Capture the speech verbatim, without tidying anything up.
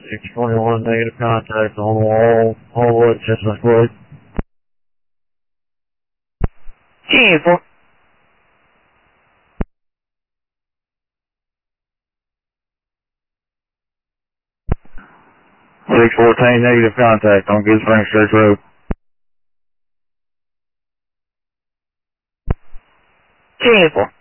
six twenty-one, negative contact on the wall, Hollywood, Chestnut Wood. ten four. six fourteen, negative contact on Good Spring Church Road. ten four.